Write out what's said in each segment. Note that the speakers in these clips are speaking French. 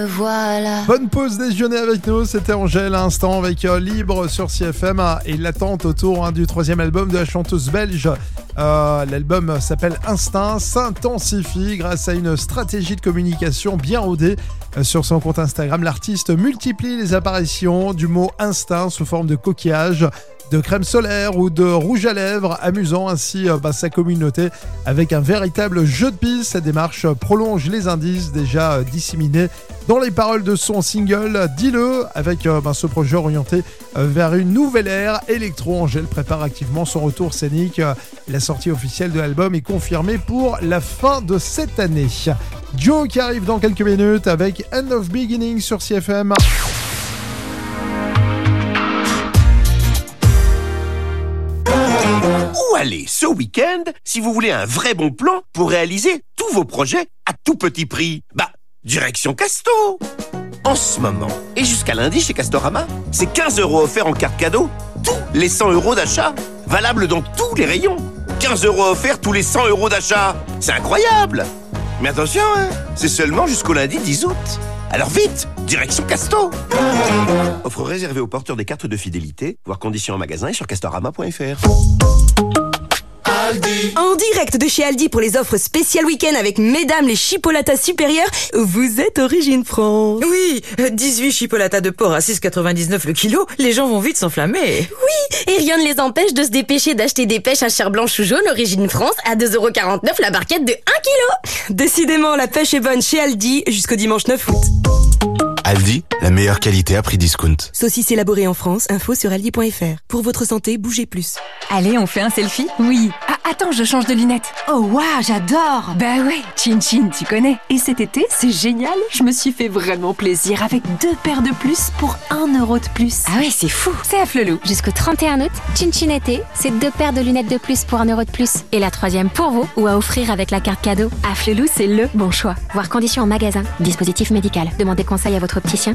Voilà. Bonne pause déjeuner avec nous, c'était Angèle à l'instant avec Libre sur CFM et l'attente autour du troisième album de la chanteuse belge. L'album s'appelle Instinct, s'intensifie grâce à une stratégie de communication bien rodée. Sur son compte Instagram, l'artiste multiplie les apparitions du mot instinct sous forme de coquillage, de crème solaire ou de rouge à lèvres, amusant ainsi sa communauté avec un véritable jeu de pistes. Cette démarche prolonge les indices déjà disséminés dans les paroles de son single Dis-le, avec ce projet orienté vers une nouvelle ère électro. Angèle prépare activement son retour scénique. La sortie officielle de l'album est confirmée pour la fin de cette année. Joe qui arrive dans quelques minutes avec End of Beginning sur CFM. Où aller ce week-end si vous voulez un vrai bon plan pour réaliser tous vos projets à tout petit prix? Direction Casto. En ce moment, et jusqu'à lundi chez Castorama, c'est 15 € offerts en carte cadeau, tous les 100 € d'achat, valable dans tous les rayons. 15 € offerts tous les 100 € d'achat, c'est incroyable. Mais attention, c'est seulement jusqu'au lundi 10 août. Alors vite, direction Casto. Offre réservée aux porteurs des cartes de fidélité, voir conditions en magasin et sur castorama.fr. Aldi. En direct de chez Aldi pour les offres spéciales week-end avec mesdames les chipolatas supérieures, vous êtes Origine France. Oui, 18 chipolatas de porc à 6,99 le kilo, les gens vont vite s'enflammer. Oui, et rien ne les empêche de se dépêcher d'acheter des pêches à chair blanche ou jaune Origine France à 2,49 € la barquette de 1 kilo. Décidément, la pêche est bonne chez Aldi jusqu'au dimanche 9 août. Aldi, la meilleure qualité à prix discount. Saucisse élaborée en France, info sur aldi.fr. Pour votre santé, bougez plus. Allez, on fait un selfie? Oui. Ah, attends, je change de lunettes. Oh, waouh, j'adore. Bah ouais, Chin Chin, tu connais. Et cet été, c'est génial. Je me suis fait vraiment plaisir avec 2 paires de plus pour 1 € de plus. Ah ouais, c'est fou. C'est à Flelou. Jusqu'au 31 août, Chin Chin été, c'est 2 paires de lunettes de plus pour 1 € de plus. Et la 3e pour vous ou à offrir avec la carte cadeau. À Flelou, c'est le bon choix. Voir conditions en magasin. Dispositif médical. Demandez conseil à votre opticien.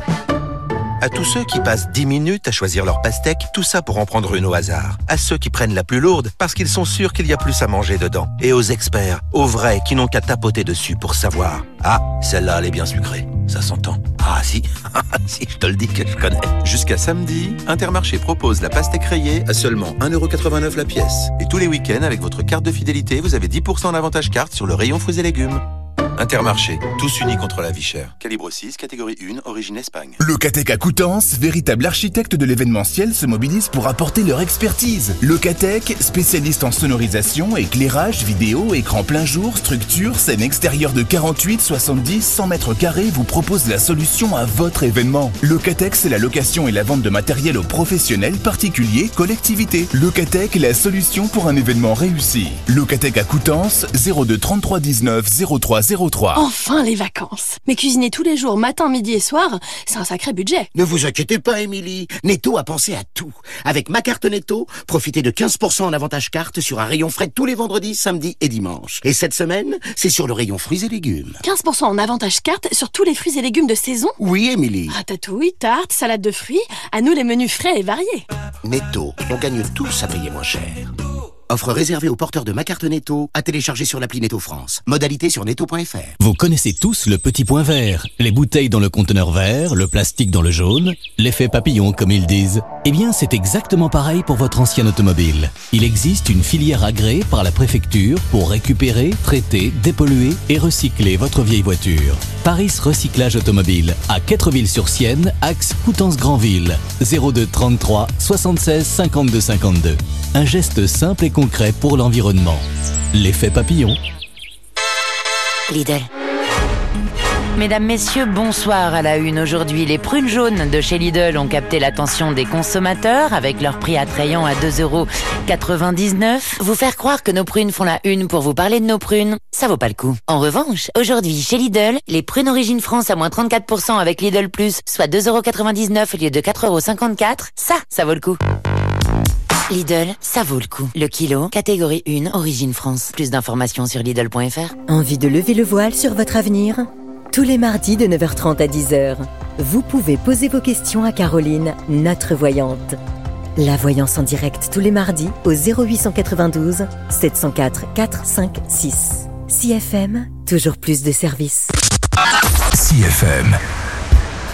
À tous ceux qui passent 10 minutes à choisir leur pastèque, tout ça pour en prendre une au hasard. À ceux qui prennent la plus lourde parce qu'ils sont sûrs qu'il y a plus à manger dedans. Et aux experts, aux vrais qui n'ont qu'à tapoter dessus pour savoir. Ah, celle-là, elle est bien sucrée. Ça s'entend. Ah si, si, je te le dis que je connais. Jusqu'à samedi, Intermarché propose la pastèque rayée à seulement 1,89 € la pièce. Et tous les week-ends, avec votre carte de fidélité, vous avez 10% d'avantage carte sur le rayon fruits et légumes. Intermarché, tous unis contre la vie chère. Calibre 6, catégorie 1, origine Espagne. Locatec à Coutances, véritable architecte de l'événementiel, se mobilise pour apporter leur expertise. Locatec, spécialiste en sonorisation, éclairage, vidéo, écran plein jour, structure, scène extérieure de 48, 70, 100 mètres carrés, vous propose la solution à votre événement. Locatec, c'est la location et la vente de matériel aux professionnels, particuliers, collectivités. Locatec, la solution pour un événement réussi. Locatec à Coutances, 02 33 19 03 03. Enfin les vacances. Mais cuisiner tous les jours, matin, midi et soir, c'est un sacré budget. Ne vous inquiétez pas, Émilie. Netto a pensé à tout. Avec ma carte Netto, profitez de 15% en avantage carte sur un rayon frais tous les vendredis, samedis et dimanches. Et cette semaine, c'est sur le rayon fruits et légumes. 15% en avantage carte sur tous les fruits et légumes de saison? Oui, Émilie. Ratatouille, tarte, salade de fruits, à nous les menus frais et variés. Netto, on gagne tous à payer moins cher. Offre réservée aux porteurs de ma carte Netto, à télécharger sur l'appli Netto France. Modalité sur netto.fr. Vous connaissez tous le petit point vert. Les bouteilles dans le conteneur vert, le plastique dans le jaune, l'effet papillon comme ils disent. Eh bien, c'est exactement pareil pour votre ancien automobile. Il existe une filière agréée par la préfecture pour récupérer, traiter, dépolluer et recycler votre vieille voiture. Paris Recyclage Automobile, à Quettreville-sur-Sienne, axe Coutances-Granville, 02 33 76 52 52. Un geste simple et concret pour l'environnement. L'effet papillon. Lidl. Mesdames, messieurs, bonsoir à la une. Aujourd'hui, les prunes jaunes de chez Lidl ont capté l'attention des consommateurs avec leur prix attrayant à 2,99 €. Vous faire croire que nos prunes font la une pour vous parler de nos prunes, ça vaut pas le coup. En revanche, aujourd'hui, chez Lidl, les prunes Origine France à moins 34% avec Lidl Plus, soit 2,99 € au lieu de 4,54 €, ça vaut le coup. Lidl, ça vaut le coup. Le kilo, catégorie 1, Origine France. Plus d'informations sur Lidl.fr. Envie de lever le voile sur votre avenir ? Tous les mardis de 9h30 à 10h, vous pouvez poser vos questions à Caroline, notre voyante. La voyance en direct tous les mardis au 0892 704 456. CFM, toujours plus de services. CFM.